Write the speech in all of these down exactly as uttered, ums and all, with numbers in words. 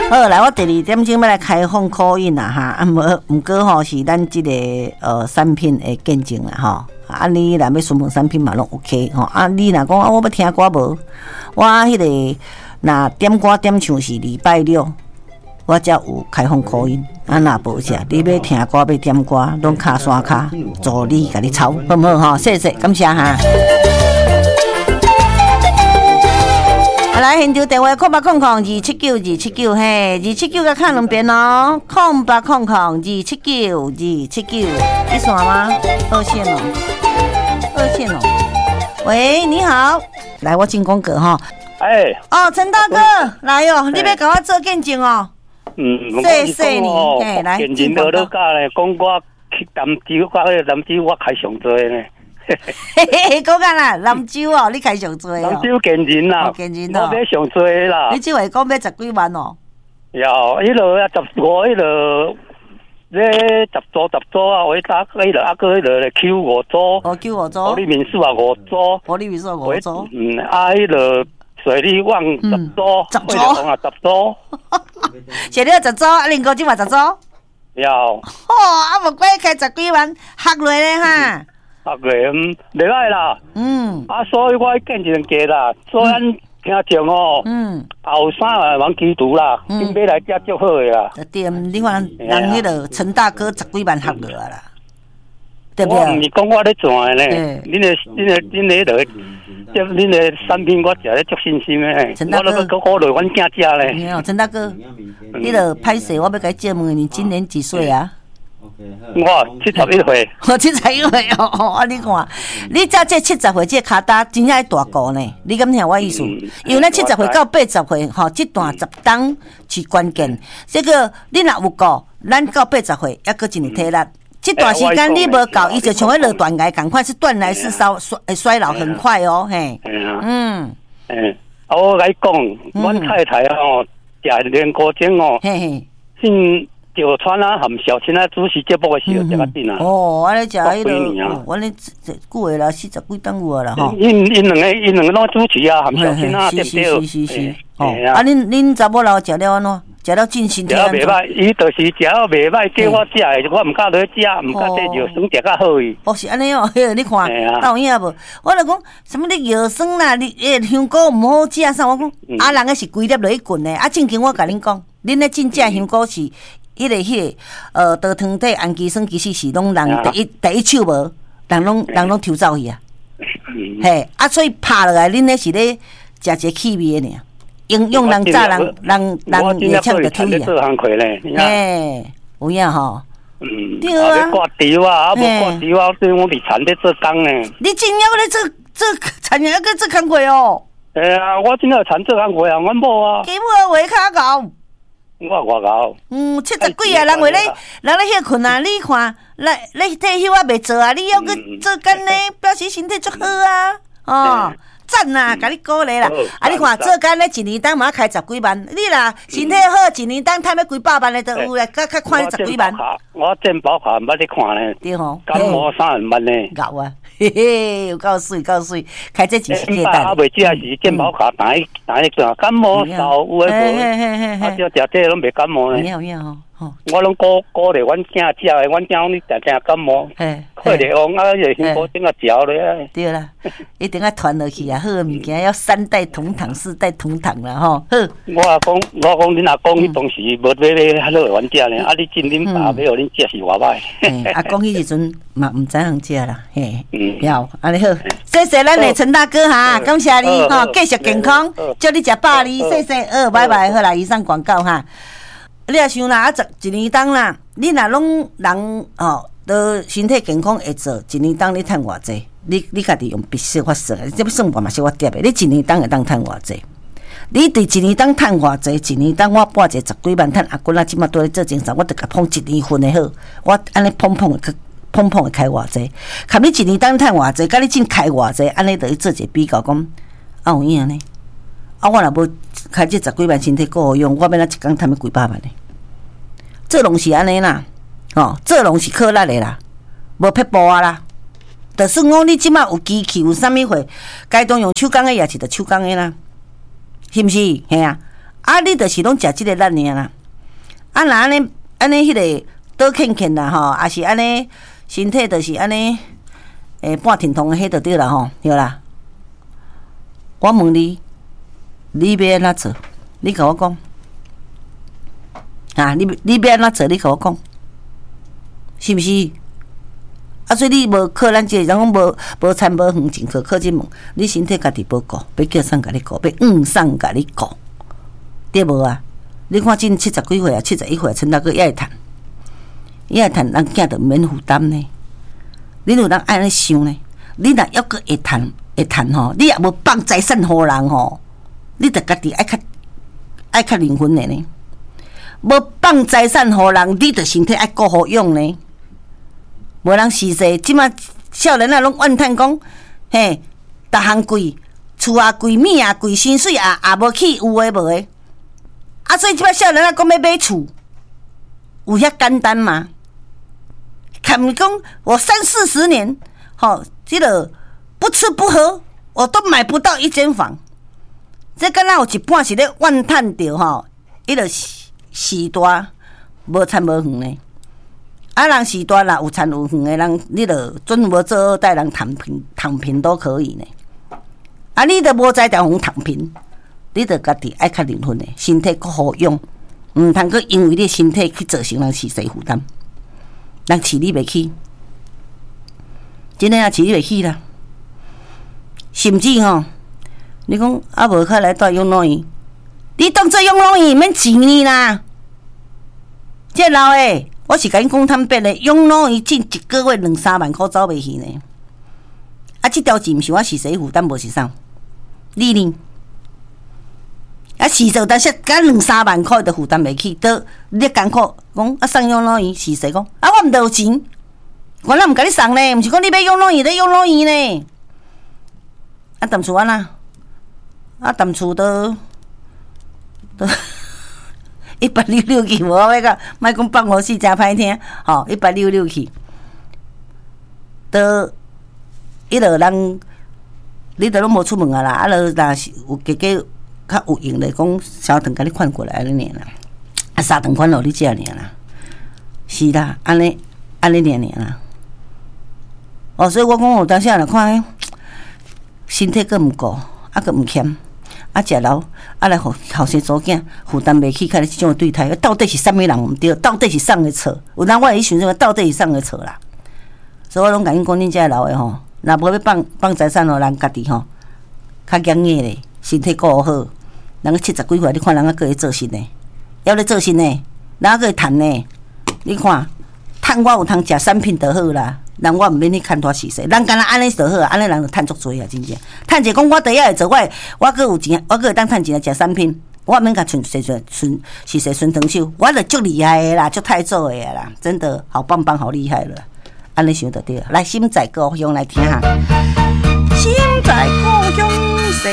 好，来，我第二点钟要来开放call in啦哈，啊，无毋过吼是咱即、这个呃产品的见证啦吼。啊，你若要询问产品嘛拢 OK 吼。啊，你若讲啊，我要听歌无？我迄、那个若点歌点唱是礼拜六，我才有开放call in。啊，若无是，你要听歌要点歌，拢卡山卡助理甲你抄，好毋好吼？谢谢，感谢哈。啊、来，现场电话空八空空二七九二七九嘿，二七九甲看两遍哦，空八空空二七九二七九，一线吗？二线哦，二线哦。喂，你好，来我进广告哈。 哎， 哦，陈大哥，来哦，你要甲我做见证哦。 嗯， 谢谢你，哎，来进广告。讲我去南州，我迄南州我开上多呢。 嘿嘿，讲干啦，南州哦，你开上多哦。 南州见人啦， 见人哦， 我买上多啦。 你这话讲买十几万哦？ 有，迄落啊十五，迄落咧十组十组啊，我打迄落啊个迄落 Q 五组， 哦 Q 五组， 保利民宿啊五组， 保利民宿五组， 嗯啊迄落水利旺十组， 十组啊十组， 现在十组，啊林哥即嘛十组， 有。 哦，啊无怪开十几万，吓落咧哈。 啊个嗯，袂歹啦。嗯。啊，所以我见证价啦，所以咱听众哦，嗯，后生啊，往基督啦，应该来遮足好个啦。 对，你看人迄个陈大哥十几万吓落啊啦，对不对？ 我毋是讲我咧赚呢，恁个、恁个、恁个落，即恁个产品我食咧足新鲜诶。陈大哥，我都要鼓励阮囝食咧。 没有，陈大哥，你个歹势，我要甲你借问你今年几岁啊？ 我七十一岁， 我七十一岁哦，啊！你看，你照这七十岁这卡搭真正大个呢。你敢听我意思？因为咱七十岁到八十岁，吼，这段十档是关键。这个你若有够，咱到八十岁还搁一年体力。这段时间你无够，伊就像迄落断崖赶快是断崖式衰衰衰老很快哦，嘿。嗯。 嗯，啊，我来讲，阮太太吼，食连锅精哦，嘿嘿，姓。石川啊，含小青啊，主持节目的时候，食较紧啊。 哦，安尼食迄个，我咧久个啦，四十几档有啦吼。 因因两个，因两个拢主持啊，含小青啊，对不对？ 是是是是。哦，啊，恁恁查某人食了安怎？食了进身体安怎？ 食了袂歹，伊就是食了袂歹，叫我食的，我毋敢落食，毋敢得药酸食较好伊。 哦，是安尼哦，你看，有影无？我就讲什么你药酸啦，你诶香菇毋好食啥？我讲啊，人个是规粒落去滚的。啊，正经我甲恁讲，恁咧真正香菇是。迄个、迄个，呃，倒糖体氨基酸其实是拢人第一、第一手无，人拢人拢抽走去啊。嘿，啊，所以拍落来，恁咧是咧食一个气味的尔，用用人早人人人也抢着推啊。嘿，有影吼。嗯，对啊。啊， 挂掉啊，啊，无挂掉啊，对我伫田咧做工呢。 你真要咧做做田要搁做工课哦？ 哎啊，我真有田做工课啊，阮某啊。 基本话较高。 我外高， 嗯，七十几啊，人为咧，人咧休困啊，你看，来咧退休啊，未做啊，你要去做干呢，表示身体足好啊，哦，赞啊，甲你鼓励啦，啊，你看做干咧一年当嘛开十几万，你啦身体好，一年当赚要几百万的都有啦，较较看你十几万。 我健保卡毋捌你看咧， 对吼， 感冒三万呢， 有啊。嘿嘿，有够水够水，开这真是简单。 啊，袂只是健保卡打一打一个感冒少有诶无，啊，就食这拢袂感冒咧。 有有吼， 我拢鼓鼓励阮囝食诶，阮囝你定定感冒，快点哦，啊，就先保整个嚼咧。 对啦，一定要传落去啊！好物件要三代同堂、四代同堂啦吼。好， 我啊讲，我讲恁阿公迄当时无买咧迄落阮食咧，啊，你真恁爸要互恁食是偌歹。 阿公迄时阵嘛毋知通食啦，嘿。要，安尼好，谢谢咱的陈大哥哈，感谢你哈，继续健康，祝你食饱哩，谢谢，呃，拜拜，好啦，以上广告哈。你也想啦，啊，十一年当啦，你若拢人哦，都身体健康会做，一年当你趁偌济？你你家己用笔算法算，这要算法嘛是我叠的，你一年当会当趁偌济？你伫一年当趁偌济？一年当我拨一个十几万趁阿公啊，即马都咧做精神，我得甲捧一年份的好，我安尼捧捧的。碰碰会开偌济，看你一年当趁偌济，甲你真开偌济，安尼就去做一个比较，讲啊有影呢？啊，我若无开这十几万身体够好用，我要哪一工赚要几百万呢？这拢是安尼啦，哦，这拢是靠力的啦，无撇步啊啦。就算讲你即马有机器有啥物货，该当用手工的也是着手工的啦，是毋是？嘿啊， 啊，你就是拢食即个力尔啦。啊，若安尼安尼迄个倒欠欠啦吼，也是安尼身体就是安尼诶半天通迄就对啦吼，对啦。我问你，你要安怎做？你甲我讲。啊，你你要安怎做？你甲我讲，是毋是？啊，所以你无靠咱这人讲无无餐无饭，净靠靠这门，你身体家己保顾，要叫送甲你顾，要硬送甲你顾，对无啊？你看今七十几岁啊，七十一岁，陈大哥也会趁，也会趁，人囝着免负担呢。你有人安尼想呢？你若要阁会趁会趁吼，你也无放财产互人吼，你着家己爱较爱较灵魂的呢。无放财产互人，你着身体爱顾好用呢。无人时势，即马少年啊，拢怨叹讲，嘿，逐项贵，厝也贵，物也贵，薪水也也无起，有诶无诶。啊，所以即摆少年啊，讲要买厝，有遐简单吗？看你讲，我三四十年，吼、哦，这个不吃不喝，我都买不到一间房。这敢若有一半是咧怨叹着吼，伊个时代无餐无饭呢。啊，人时代啦，有餐有饭的人，你著准无做二代人躺平，躺平都可以呢。啊，你著无在条红躺平，你著家己爱较灵魂的，身体够好用，毋通阁因为你身体去造成人饲势负担，人饲你袂起，真诶啊，饲你袂起啦。甚至吼，你讲啊，无较来住养老院，你当做养老院免钱呢啦，这老诶。我是甲你讲坦白的，养老院进一个月两三万块走袂去呢。啊，这条钱毋是我是谁负担，无是啥？你呢？啊，是做但是甲两三万块都负担袂起，都你艰苦讲啊，送养老院是谁讲？啊，我毋得有钱，我哪毋甲你送呢？毋是讲你要养老院，你养老院呢？啊，淡厝安那？啊，淡厝都都。一百六六去，无我讲，莫讲放火死真歹听，吼、哦，一百六六去，都伊落人，你都拢无出门啊啦，啊，落若是有加加较有用的，讲烧饭甲你款过来安尼尔啦，啊，三顿款互你食尔啦，是啦，安尼安尼尔尔啦，哦，所以我讲有当时若看，身体佫毋顾，啊，佫毋欠。啊，食老啊，来互后生祖囝负担袂起，开始即种对待，到底是啥物人毋对？到底是送的错？有人我会想说，到底是送的错啦？所以我拢甲恁讲，恁遮老的吼，若无要放放财产互人家己吼，较严硬咧，身体顾好。人个七十几岁，你看人个个会做事呢，要咧做事呢，人个会趁呢。你看，趁我有通食产品就好啦。人我毋免去牵拖死势，人干那安尼就好啊，安尼人就趁足多啊，真正。趁者讲我第一会做，我我佫有钱，我佫会当趁钱来食产品，我毋免甲存存存存是势顺藤手，我就足厉害的啦，足太做的啦，真的好棒棒，好厉害了。安尼想就对了。来，心在故乡来听哈，心在故乡说，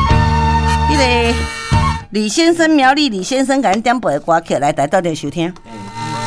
迄个李先生苗栗李先生甲咱点播的歌曲来台到底收听。